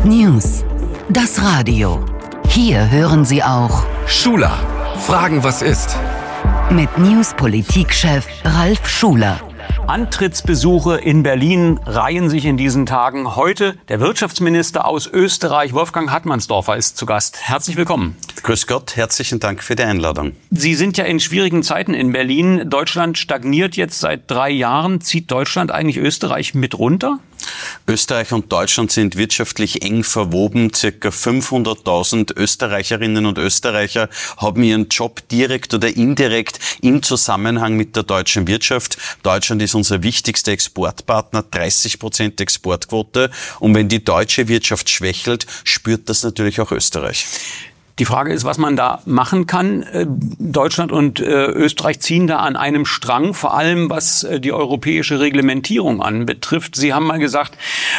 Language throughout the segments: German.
News. Das Radio. Hier hören Sie auch Schuler. Fragen, was ist? mit News-Politikchef Ralf Schuler. Antrittsbesuche in Berlin reihen sich in diesen Tagen. Heute der Wirtschaftsminister aus Österreich, Wolfgang Hartmannsdorfer, ist zu Gast. Herzlich willkommen. Grüß Gott, herzlichen Dank für die Einladung. Sie sind ja in schwierigen Zeiten in Berlin. Deutschland stagniert jetzt seit 3 Jahren. Zieht Deutschland eigentlich Österreich mit runter? Österreich und Deutschland sind wirtschaftlich eng verwoben. Circa 500.000 Österreicherinnen und Österreicher haben ihren Job direkt oder indirekt im Zusammenhang mit der deutschen Wirtschaft. Deutschland ist unser wichtigster Exportpartner, 30% Exportquote. Und wenn die deutsche Wirtschaft schwächelt, spürt das natürlich auch Österreich. Die Frage ist, was man da machen kann. Deutschland und Österreich ziehen da an einem Strang, vor allem was die europäische Reglementierung anbetrifft. Sie haben mal gesagt,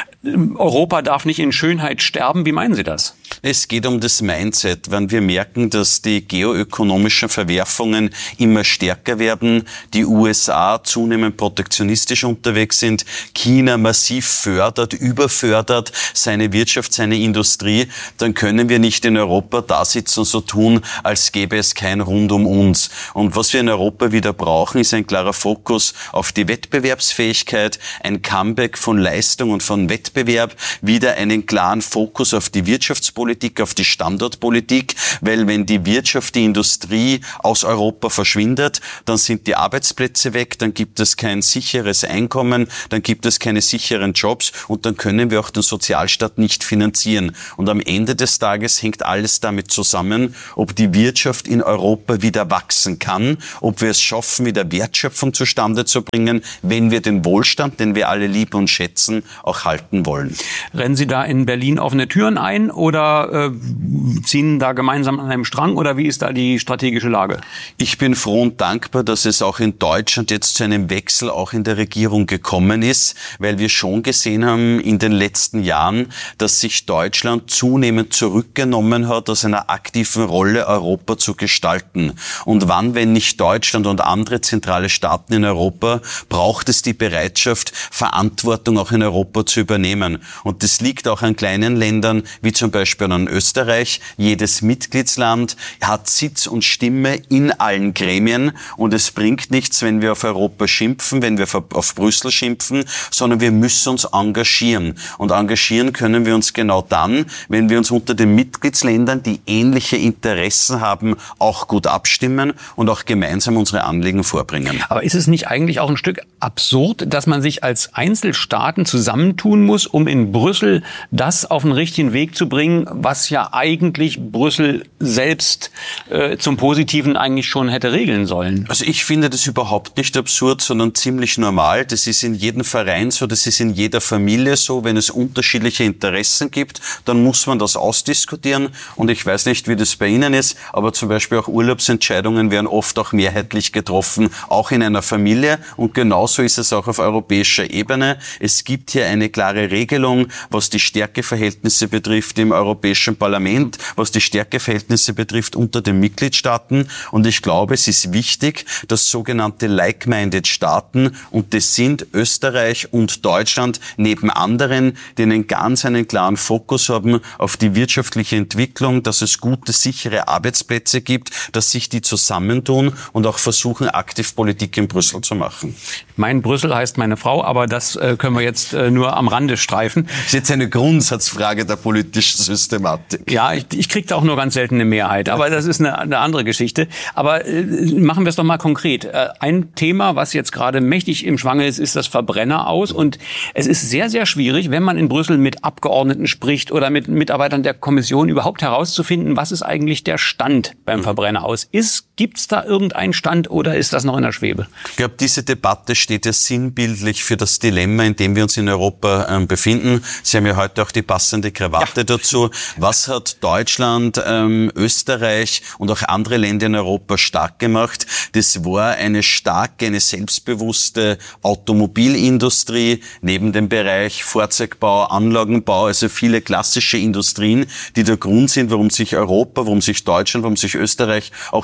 Europa darf nicht in Schönheit sterben. Wie meinen Sie das? Es geht um das Mindset. Wenn wir merken, dass die geoökonomischen Verwerfungen immer stärker werden, die USA zunehmend protektionistisch unterwegs sind, China massiv fördert, überfördert seine Wirtschaft, seine Industrie, dann können wir nicht in Europa da sitzen und so tun, als gäbe es kein Rund um uns. Und was wir in Europa wieder brauchen, ist ein klarer Fokus auf die Wettbewerbsfähigkeit, ein Comeback von Leistung und von Wettbewerb, wieder einen klaren Fokus auf die Wirtschaftspolitik, auf die Standortpolitik, weil wenn die Wirtschaft, die Industrie aus Europa verschwindet, dann sind die Arbeitsplätze weg, dann gibt es kein sicheres Einkommen, dann gibt es keine sicheren Jobs und dann können wir auch den Sozialstaat nicht finanzieren. Und am Ende des Tages hängt alles damit zusammen, ob die Wirtschaft in Europa wieder wachsen kann, ob wir es schaffen, wieder Wertschöpfung zustande zu bringen, wenn wir den Wohlstand, den wir alle lieben und schätzen, auch halten wollen. Rennen Sie da in Berlin offene Türen ein oder ziehen da gemeinsam an einem Strang oder wie ist da die strategische Lage? Ich bin froh und dankbar, dass es auch in Deutschland jetzt zu einem Wechsel auch in der Regierung gekommen ist, weil wir schon gesehen haben in den letzten Jahren, dass sich Deutschland zunehmend zurückgenommen hat, aus einer aktiven Rolle Europa zu gestalten. Und wann, wenn nicht Deutschland und andere zentrale Staaten in Europa, braucht es die Bereitschaft, Verantwortung auch in Europa zu übernehmen. Und das liegt auch an kleinen Ländern, wie zum Beispiel an Österreich. Jedes Mitgliedsland hat Sitz und Stimme in allen Gremien. Und es bringt nichts, wenn wir auf Europa schimpfen, wenn wir auf Brüssel schimpfen, sondern wir müssen uns engagieren. Und engagieren können wir uns genau dann, wenn wir uns unter den Mitgliedsländern, die ähnliche Interessen haben, auch gut abstimmen und auch gemeinsam unsere Anliegen vorbringen. Aber ist es nicht eigentlich auch ein Stück absurd, dass man sich als Einzelstaaten zusammentun muss, um in Brüssel das auf den richtigen Weg zu bringen, was ja eigentlich Brüssel selbst zum Positiven eigentlich schon hätte regeln sollen? Also ich finde das überhaupt nicht absurd, sondern ziemlich normal. Das ist in jedem Verein so, das ist in jeder Familie so. Wenn es unterschiedliche Interessen gibt, dann muss man das ausdiskutieren. Und ich weiß nicht, wie das bei Ihnen ist, aber zum Beispiel auch Urlaubsentscheidungen werden oft auch mehrheitlich getroffen, auch in einer Familie. Und genauso ist es auch auf europäischer Ebene. Es gibt hier eine klare Regelung, was die Stärkeverhältnisse betrifft im Europäischen Parlament, was die Stärkeverhältnisse betrifft unter den Mitgliedstaaten. Und ich glaube, es ist wichtig, dass sogenannte like-minded Staaten, und das sind Österreich und Deutschland, neben anderen, die einen klaren Fokus haben auf die wirtschaftliche Entwicklung, dass es gute, sichere Arbeitsplätze gibt, dass sich die zusammentun und auch versuchen, aktiv Politik in Brüssel zu machen. Mein Brüssel heißt meine Frau, aber das können wir jetzt nur am Rande streifen. Das ist jetzt eine Grundsatzfrage der politischen Systematik. Ja, ich kriege da auch nur ganz selten eine Mehrheit, aber das ist eine andere Geschichte. Aber machen wir es doch mal konkret. Ein Thema, was jetzt gerade mächtig im Schwange ist, ist das Verbrenner-Aus. Und es ist sehr, sehr schwierig, wenn man in Brüssel mit Abgeordneten spricht oder mit Mitarbeitern der Kommission überhaupt herauszufinden, was ist eigentlich der Stand beim Verbrenner-Aus. Gibt es da irgendeinen Stand oder ist das noch in der Schwebe? Ich glaube, diese Debatte steht ja sinnbildlich für das Dilemma, in dem wir uns in Europa befinden. Sie haben ja heute auch die passende Krawatte dazu. Was hat Deutschland, Österreich und auch andere Länder in Europa stark gemacht? Das war eine starke, eine selbstbewusste Automobilindustrie, neben dem Bereich Fahrzeugbau, Anlagenbau, also viele klassische Industrien, die der Grund sind, warum sich Europa, warum sich Deutschland, warum sich Österreich auch so gut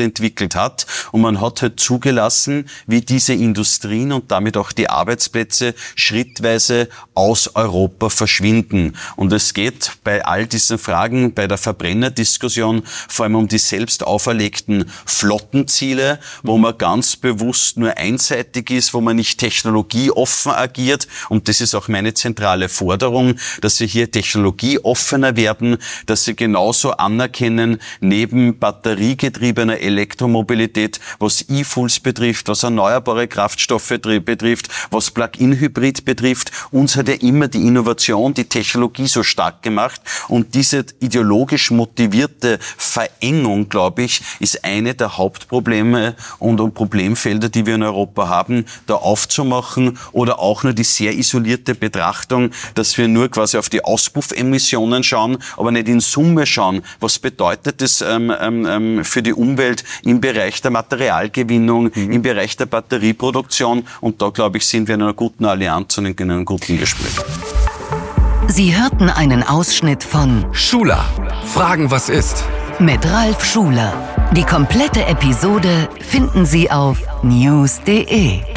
entwickelt hat. Und man hat halt zugelassen, wie diese Industrien und damit auch die Arbeitsplätze schrittweise aus Europa verschwinden. Und es geht bei all diesen Fragen, bei der Verbrennerdiskussion, vor allem um die selbst auferlegten Flottenziele, wo man ganz bewusst nur einseitig ist, wo man nicht technologieoffen agiert. Und das ist auch meine zentrale Forderung, dass wir hier technologieoffener werden, dass wir genauso anerkennen, neben batteriegetriebener Elektromobilität, was E-Fuels betrifft, was erneuerbare Kraftstoffe betrifft, was Plug-in-Hybrid betrifft. Uns hat ja immer die Innovation, die Technologie so stark gemacht. Und diese ideologisch motivierte Verengung, glaube ich, ist eine der Hauptprobleme und Problemfelder, die wir in Europa haben, da aufzumachen, oder auch nur die sehr isolierte Betrachtung, dass wir nur quasi auf die Auspuffemissionen schauen, aber nicht in Summe schauen, was bedeutet das für die Umwelt im Bereich der Materialgewinnung, im Bereich der Batterieproduktion. Und da, glaube ich, sind wir in einer guten Allianz und in einem guten Gespräch. Sie hörten einen Ausschnitt von Schuler, Fragen, was ist? mit Ralf Schuler. Die komplette Episode finden Sie auf news.de.